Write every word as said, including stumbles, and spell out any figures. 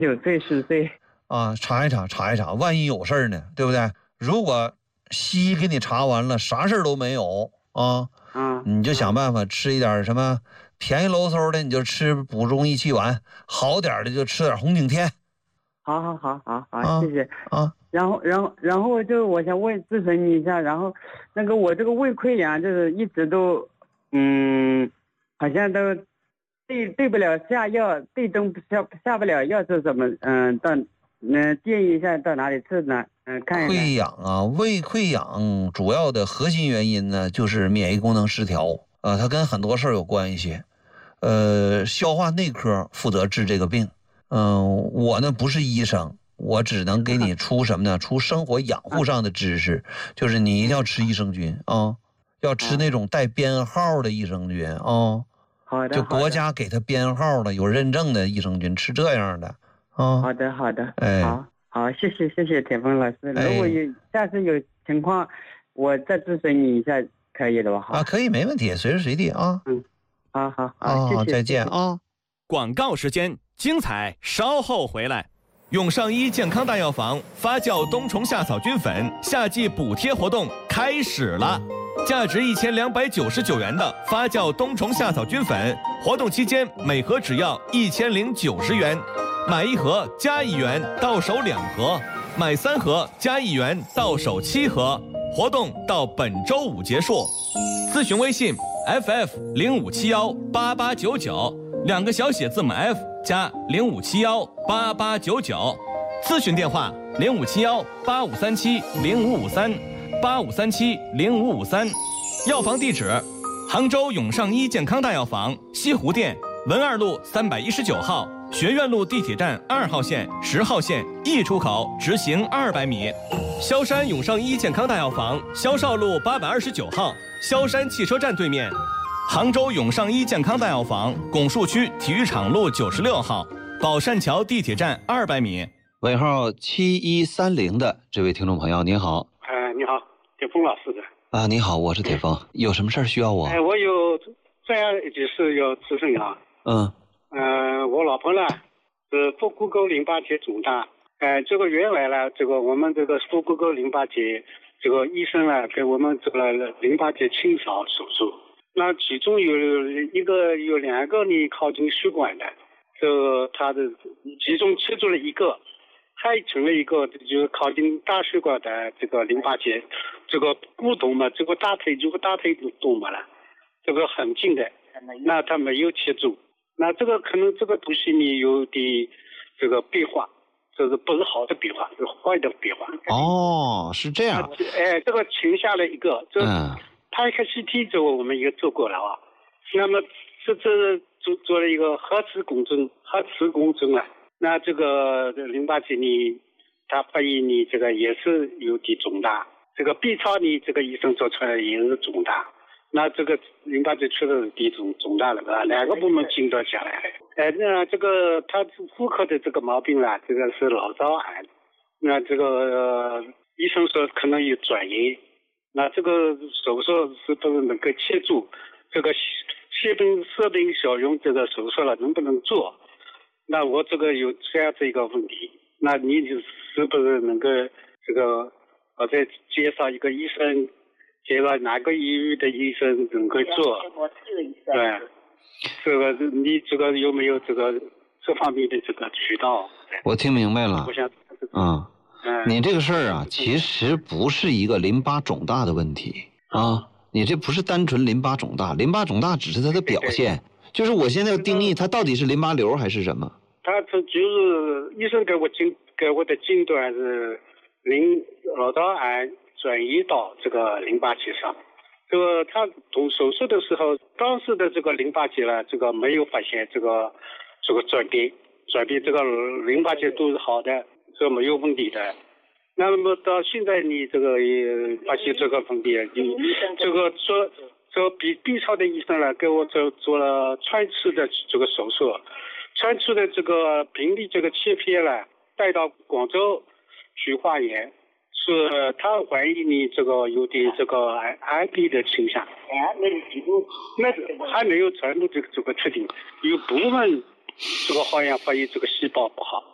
九岁十岁啊，查一查查一查，万一有事儿呢，对不对？如果西医给你查完了啥事儿都没有啊， 啊， 你就想办法吃一点什么便宜喽嗖的，你就吃补中益气丸，好点的就吃点红景天。 好好好好好， 啊、 谢谢啊。 然后然后然后就我想问咨询你一下，然后那个我这个胃溃疡就是一直都嗯，好像都对对不了下药，对症下下不了药是怎么嗯到嗯建议一下到哪里吃呢？嗯，看一看。 溃疡啊，胃溃疡主要的核心原因呢就是免疫功能失调，呃，它跟很多事儿有关系。呃，消化内科负责治这个病。嗯、呃，我呢不是医生，我只能给你出什么呢？出生活养护上的知识，就是你一定要吃益生菌啊，要吃那种带编号的益生菌啊。 好的， 就国家给他编号的、有认证的益生菌，吃这样的啊。 好的，好的， 哎， 好，好，谢谢，谢谢铁峰老师。 哎、 如果有下次有情况，我再咨询你一下，可以的吧？ 啊，可以，没问题，随时随地啊。 嗯，好好好， 啊， 谢谢， 再见啊。 广告时间，精彩稍后回来。永上医健康大药房发酵冬虫夏草菌粉夏季补贴活动开始了，价值一千两百九十九元的发酵冬虫夏草菌粉，活动期间每盒只要一千零九十元，买一盒加一元到手两盒，买三盒加一元到手七盒，活动到本周五结束。咨询微信 F F 零五七幺八八九九，两个小写字母 F 加零五七幺八八九九，咨询电话零五七幺八五三七零五五三八五三七零五五三，药房地址：杭州永上医健康大药房西湖店文二路三百一十九号，学院路地铁站二号线、十号线 E 出口直行二百米；萧山永上医健康大药房萧少路八百二十九号，萧山汽车站对面。杭州永上医健康大药房拱墅区体育场路九十六号，宝善桥地铁站二百米。 尾号七一三零的这位听众朋友，您好。 呃，你好，铁峰老师的。 啊，你好，我是铁峰，有什么事儿需要我？ 哎、呃，我有这样一件事要咨询啊。 嗯。 呃，我老婆呢是腹股沟淋巴结肿大，呃，这个原来呢，这个我们这个腹股沟淋巴结，这个医生呢给我们做了淋巴结清扫手术。那其中有一个有两个你靠近血管的，这个他的其中切除了一个，还成了一个就是靠近大血管的这个淋巴结，这个骨头嘛，这个大腿这个大腿动嘛了，这个很近的，那他没有切除，那这个可能这个东西你有点这个变化，这是不是好的变化，是坏的变化。 哦，是这样。 哎，这个停下了一个，这。 嗯。 拍开 C T 之后我们也做过了啊，那么这这做做了一个核磁共振，核磁共振啊，那这个淋巴结你他发现你这个也是有点肿大，这个 B 超你这个医生做出来也是肿大，那这个淋巴结确实是地肿肿大了啊，两个部门诊断下来了，哎，那这个他妇科的这个毛病啦，这个是脑早癌，那这个、呃、医生说可能有转移。那这个手术是不是能够切除？这个血病射病小用这个手术了能不能做？那我这个有这样子一个问题，那你是不是能够这个我再介绍一个医生，介绍哪个医院的医生能够做？对，这个你这个有没有这个这方面的这个渠道？ 我听明白了。 我想， 嗯。你这个事儿啊，其实不是一个淋巴肿大的问题啊，你这不是单纯淋巴肿大，淋巴肿大只是它的表现，就是我现在要定义它到底是淋巴瘤还是什么。 他这就是医生给我诊给我的诊断是淋脑早癌转移到这个淋巴结上，这个他动手术的时候，当时的这个淋巴结呢，这个没有发现这个这个转变，转变这个淋巴结都是好的。这没有问题的，那么到现在你这个也发现这个问题，你这个做这个 B B 超的医生呢，给我做做了穿刺的这个手术，穿刺的这个病理这个切片呢，带到广州去化验，是他怀疑你这个有点这个癌癌病的倾向，那还没有全部这个这个确定，有部分这个化验发现这个细胞不好。